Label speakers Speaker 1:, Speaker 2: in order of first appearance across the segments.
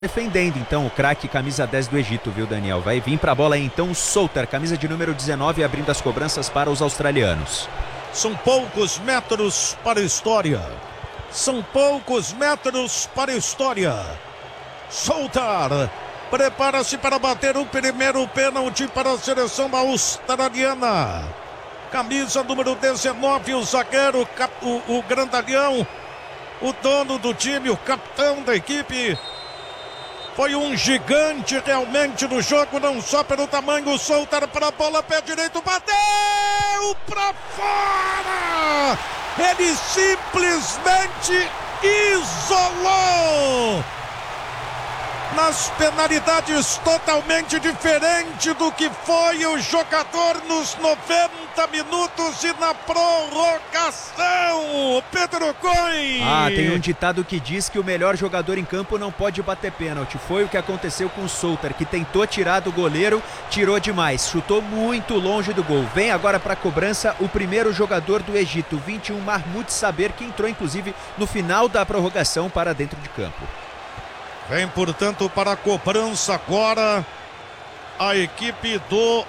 Speaker 1: defendendo então o craque camisa 10 do Egito, viu, Daniel? Vai vir pra bola aí então o Soutar, camisa de número 19, abrindo as cobranças para os australianos.
Speaker 2: São poucos metros para a história. São poucos metros para a história. Soutar prepara-se para bater o primeiro pênalti para a seleção australiana. Camisa número 19, o zagueiro, o grandalhão, o dono do time, o capitão da equipe. Foi um gigante realmente no jogo, não só pelo tamanho. Soutar para a bola, pé direito, bateu para fora! Ele simplesmente isolou! Nas penalidades, totalmente diferente do que foi o jogador nos 90 minutos e na prorrogação. Pedro Coin.
Speaker 1: Tem um ditado que diz que o melhor jogador em campo não pode bater pênalti. Foi o que aconteceu com o Soutar, que tentou tirar do goleiro, tirou demais, chutou muito longe do gol. Vem agora para a cobrança o primeiro jogador do Egito, 21, Mahmoud Saber, que entrou inclusive no final da prorrogação para dentro de campo.
Speaker 2: Vem, portanto, para a cobrança agora a equipe do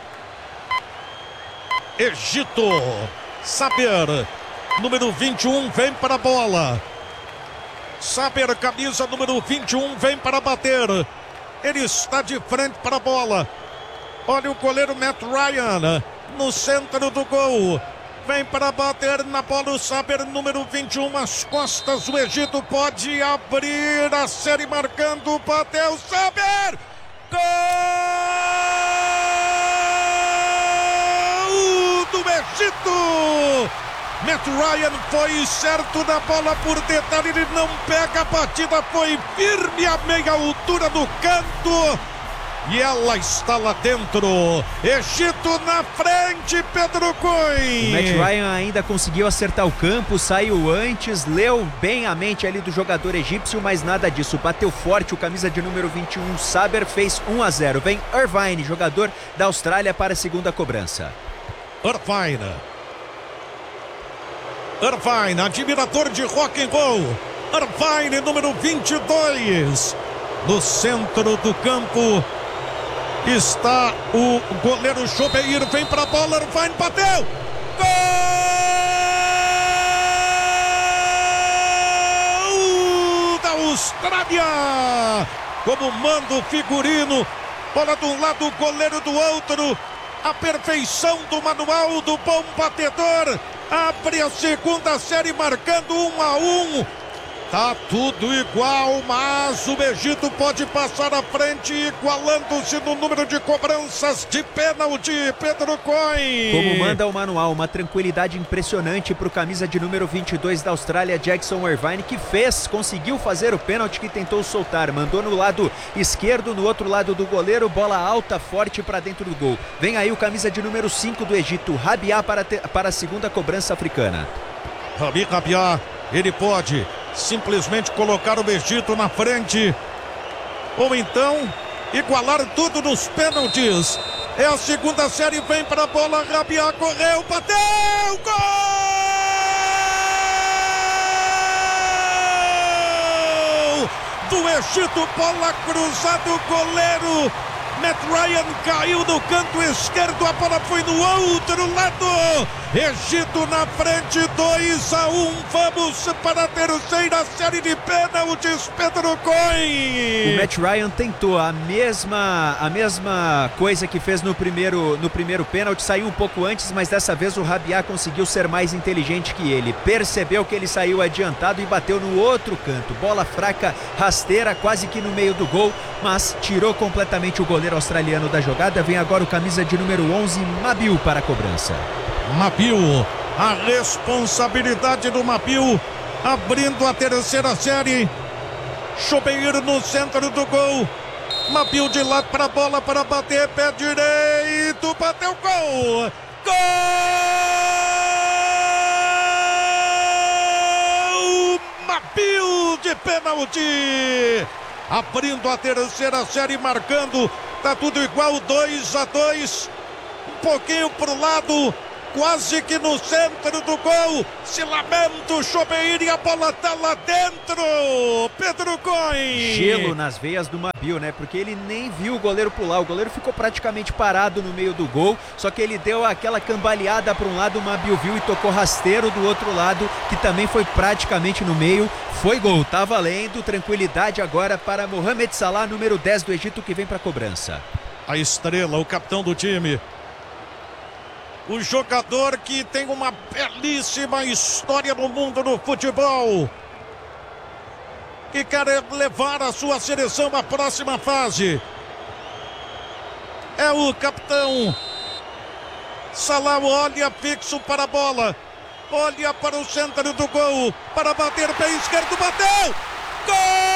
Speaker 2: Egito. Saber, número 21, vem para a bola. Saber, camisa número 21, vem para bater. Ele está de frente para a bola. Olha o goleiro Matt Ryan no centro do gol. Vem para bater na bola o Saber, número 21, as costas. O Egito pode abrir a série marcando. Bateu Saber! Gol do Egito! Matt Ryan foi certo na bola por detalhe. Ele não pega a batida, foi firme a meia altura do canto. E ela está lá dentro. Egito na frente, Pedro Coin.
Speaker 1: O Matt Ryan ainda conseguiu acertar o campo, saiu antes, leu bem a mente ali do jogador egípcio, mas nada disso. Bateu forte o camisa de número 21, Saber, fez 1-0. Vem Irvine, jogador da Austrália, para a segunda cobrança.
Speaker 2: Irvine, admirador de rock and roll. Irvine, número 22. No centro do campo está o goleiro Chobeir, vem para a bola, Irvine bateu! Gol da Austrália! Como manda o figurino, bola de um lado, o goleiro do outro, a perfeição do manual do bom batedor, abre a segunda série marcando 1-1. Tá tudo igual, mas o Egito pode passar à frente, igualando-se no número de cobranças de pênalti, Pedro Coin.
Speaker 1: Como manda o manual, uma tranquilidade impressionante para o camisa de número 22 da Austrália, Jackson Irvine, que conseguiu fazer o pênalti que tentou soltar, mandou no lado esquerdo, no outro lado do goleiro, bola alta, forte para dentro do gol. Vem aí o camisa de número 5 do Egito, Rabia, para a segunda cobrança africana.
Speaker 2: Rabia, ele pode simplesmente colocar o Egito na frente, ou então igualar tudo nos pênaltis. É a segunda série, vem para a bola, Rabia correu, bateu, gol do Egito, bola cruzada, o goleiro Matt Ryan caiu no canto esquerdo, a bola foi no outro lado. Egito na frente, 2-1. Vamos para a terceira série de pênaltis, Pedro Coin.
Speaker 1: O Matt Ryan tentou a mesma coisa que fez no primeiro pênalti, saiu um pouco antes, mas dessa vez o Rabia conseguiu ser mais inteligente que ele. Percebeu que ele saiu adiantado e bateu no outro canto. Bola fraca, rasteira, quase que no meio do gol, mas tirou completamente o goleiro australiano da jogada. Vem agora o camisa de número 11, Mabiu, para a cobrança.
Speaker 2: Mabiu, a responsabilidade do Mabiu, abrindo a terceira série. Chobeir no centro do gol. Mabiu de lado para a bola para bater, pé direito, bateu, gol! Gol Mabiu de pênalti, abrindo a terceira série, marcando. Tá tudo igual, 2-2. Um pouquinho pro lado, quase que no centro do gol. Se lamenta o Chopeir e a bola tá lá dentro. Pedro Coin.
Speaker 1: Gelo nas veias do Mabiu, né? Porque ele nem viu o goleiro pular. O goleiro ficou praticamente parado no meio do gol. Só que ele deu aquela cambaleada para um lado, o Mabiu viu e tocou rasteiro do outro lado, que também foi praticamente no meio. Foi gol, tá valendo. Tranquilidade agora para Mohamed Salah, número 10 do Egito, que vem para a cobrança.
Speaker 2: A estrela, o capitão do time. O jogador que tem uma belíssima história no mundo do futebol. Que quer levar a sua seleção à próxima fase. É o capitão. Salah olha fixo para a bola. Olha para o centro do gol. Para bater pé esquerdo, bateu! Gol!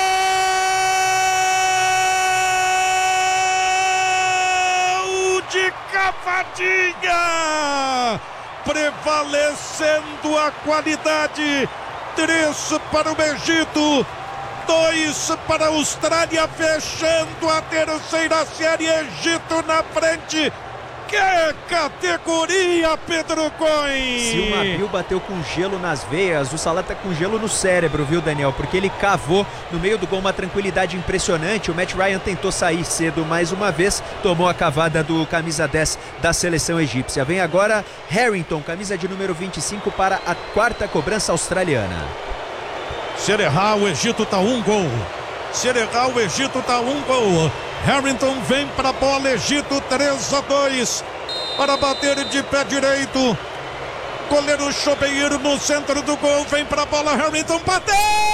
Speaker 2: De cavadinha, prevalecendo a qualidade. 3 para o Egito, 2 para a Austrália, fechando a terceira série. Egito na frente. Que categoria, Pedro Coin!
Speaker 1: Se o Mabiu bateu com gelo nas veias, o Salah tá com gelo no cérebro, viu, Daniel? Porque ele cavou no meio do gol uma tranquilidade impressionante. O Matt Ryan tentou sair cedo mais uma vez, tomou a cavada do camisa 10 da seleção egípcia. Vem agora Harrington, camisa de número 25, para a quarta cobrança australiana.
Speaker 2: Se ele errar, o Egito tá 1 gol. Se ele errar, o Egito tá 1 gol. Harrington vem para a bola, Egito 3-2 para bater de pé direito. Goleiro Chopeir no centro do gol, vem para a bola, Harrington bateu,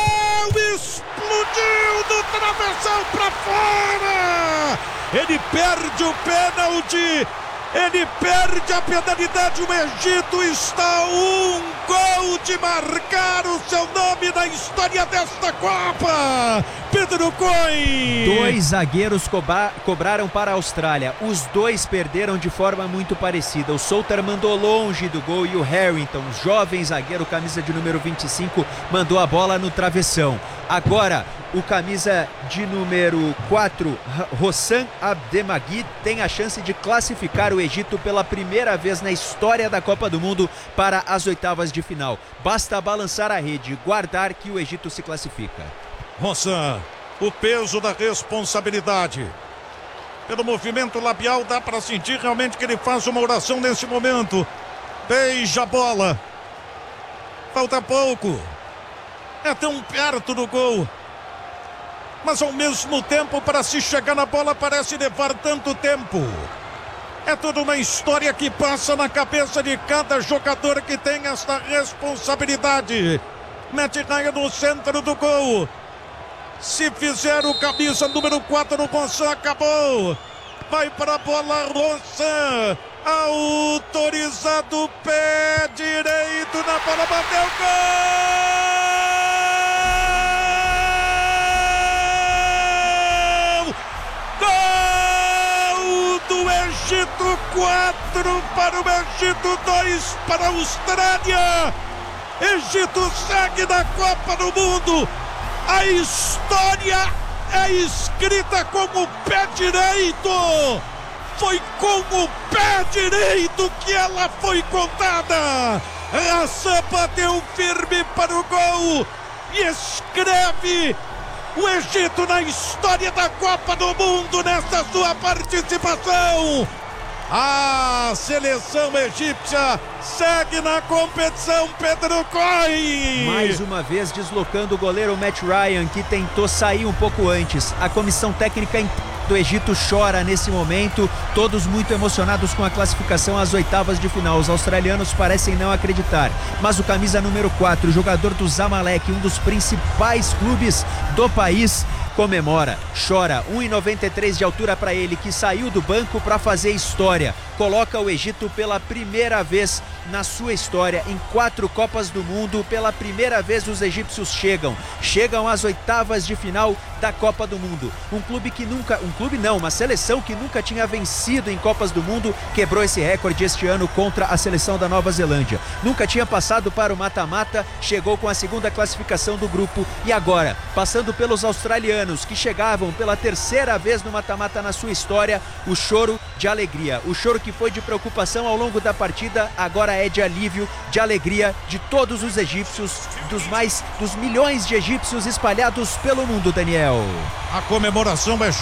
Speaker 2: explodiu do travessão para fora. Ele perde o pênalti, ele perde a penalidade. O Egito está a 1 gol de marcar o seu nome na história desta Copa. Pedro Coin.
Speaker 1: 2 zagueiros cobraram para a Austrália. Os 2 perderam de forma muito parecida. O Soutar mandou longe do gol e o Harrington, jovem zagueiro, camisa de número 25, mandou a bola no travessão. Agora, o camisa de número 4, Hossam Abdelmajid, tem a chance de classificar o Egito pela primeira vez na história da Copa do Mundo para as oitavas de final. Basta balançar a rede e guardar que o Egito se classifica.
Speaker 2: Hossam, o peso da responsabilidade. Pelo movimento labial dá para sentir realmente que ele faz uma oração nesse momento. Beija a bola. Falta pouco. É tão perto do gol. Mas ao mesmo tempo, para se chegar na bola, parece levar tanto tempo. É toda uma história que passa na cabeça de cada jogador que tem esta responsabilidade. Mete Ryan no centro do gol. Se fizer o camisa número 4, o Hossam acabou. Vai para a bola, Hossam. Autorizado, pé direito na bola, bateu, gol! Gol do Egito, 4 para o Egito, 2 para a Austrália. Egito segue na Copa do Mundo. A história é escrita com o pé direito. Foi com o pé direito que ela foi contada. Hassan bateu firme para o gol e escreve o Egito na história da Copa do Mundo nessa sua participação. A seleção egípcia segue na competição, Pedro Coin.
Speaker 1: Mais uma vez deslocando o goleiro Matt Ryan, que tentou sair um pouco antes. A comissão técnica do Egito chora nesse momento, todos muito emocionados com a classificação às oitavas de final. Os australianos parecem não acreditar, mas o camisa número 4, jogador do Zamalek, um dos principais clubes do país, comemora, chora. 1,93 de altura para ele, que saiu do banco para fazer história. Coloca o Egito pela primeira vez na sua história em 4 Copas do Mundo. Pela primeira vez os egípcios chegam às oitavas de final da Copa do Mundo. Uma seleção que nunca tinha vencido em Copas do Mundo, quebrou esse recorde este ano contra a seleção da Nova Zelândia. Nunca tinha passado para o mata-mata, chegou com a segunda classificação do grupo e agora, passando pelos australianos, que chegavam pela terceira vez no mata-mata na sua história, o choro de alegria, o choro que foi de preocupação ao longo da partida, agora agora é de alívio, de alegria de todos os egípcios, dos milhões de egípcios espalhados pelo mundo, Daniel.
Speaker 2: A comemoração é